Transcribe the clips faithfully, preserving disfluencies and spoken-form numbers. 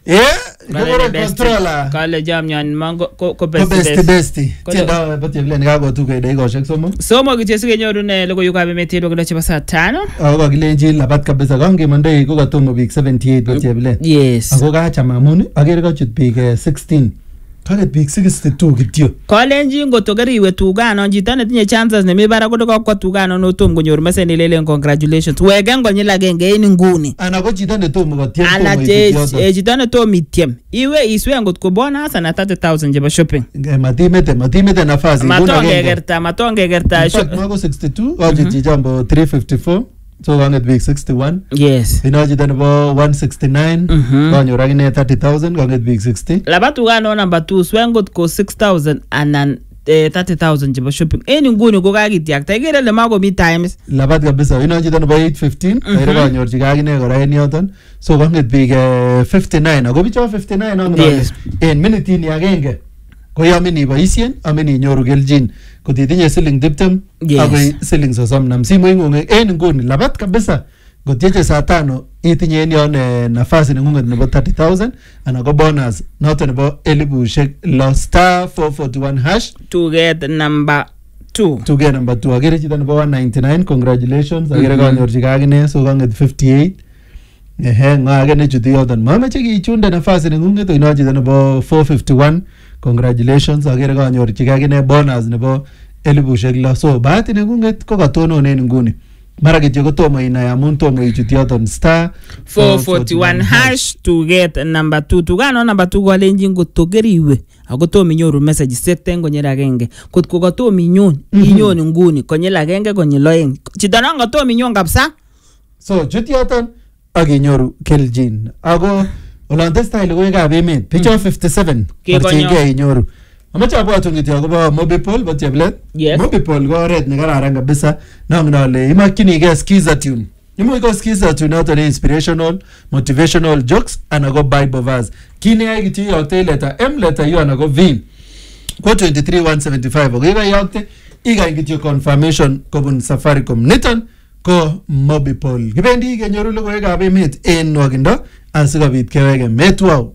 Eh, ko controller. Kale jamnyan mango ko Ko besti besti. Tienda batie vile nikago tu ke dakika shek somo. Somo kitye sikenyoru ne logoiwekab emet ebo kilo chebo saa tano. Ako kakilenji labat kabisa kangemondoi ko katomo biik seventy-eight batie vile. Yes. Ako kacham amun akere kachut biik sixteen. Kaget biik sixty-two kityo. Kolenji ngoto keriwe tugano chito netinye chances nemi barak ko kokwo tugano notom konyor message nelelen congratulations. Wegen konyil agenge en nguni. Ana ko chito netomo kotiem tomo. Ana che chito netomo itiem. Iwe iswe ngot ko bonus ana thirty thousand chebo shopping. Matimete matimete nafasi. Matonge gerta matonge gerta. Mako sixty-two waje chijambo three fifty-four. So kanget biik sixty-one. Yes. Ino chito nebo one sixty-nine. Kanyor akine thirty thousand kanget biik sixty. Laba tugano number two swengot ko six thousand anan eh, thirty thousand chebo shopping. En nguni ko kakitiakta. Ikere le mako mi times. Labat kabisa. Ino chito nebo eight fifteen. Kaire kanyor chika akine kora en yoton. So kanget biik uh, fifty-nine. Ako bicho fifty-nine on Yes. En minute ni agenge. Ko yamin iboisien, amin inyoru keljin. Kotitinye siling tiptem. Yes. Akoi siling sosom na msimu ing'ung'e. En nguni labat kabisa. Kotieche saa tano itinye en yon eh, nafasi nengunget nebo thirty thousand ana ko bonus noto nebo elibushek lo star four forty-one hash To get number two. to get number two. Agere chito nebo one ninety-nine. Congratulations. Agere kanyor chika akine so kanget fifty-eight. Ehe nga age nechuti yoton. Mameche kichunde nafasi nengunget ino chito nebo four fifty-one. Congratulations. Agere kanyor chika akine bonus nebo elibushek lo. So bahati nengunget ko katonon en nguni. Mara kityo ko tomo inai amun tomo ichut yoton star four forty-one hash to get number two. Tugano number two kolenji ngoto keriwe ako tomo inyoru message seten konyil agenge. Kotko katomo inyon inyon nguni konyil agenge konyil oeng. Chito non katomo inyon kabisa. So chut yoton ak inyoru keljin. Ako olon testai logoiwekab emet bicho fifty-seven porchingei inyoru. Amache abwatun kityo akobo Mobipol bateblet. Yes. Mobipol ko oret nekararan kabisa. Nong'en ale imakchinigei skiza tune. Imuch ko skiza tune noton ne inspirational, motivational jokes ana ko Bible verse. Kine yai kityo iyokte letter M letter U ana ko V. Ko twenty-three one seventy-five. Ako ikayokte ikany kityo confirmation kobun Safaricom. Niton ko Mobipol. Kibendi kenyoru logoiwekab emet en nwakindo asikobit keweke metwau.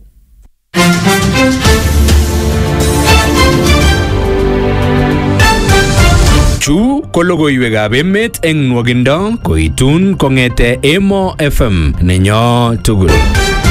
Chu ko logoiwekab emet eng nwakindo koitun kong'ete Emo F M nenyo tugul.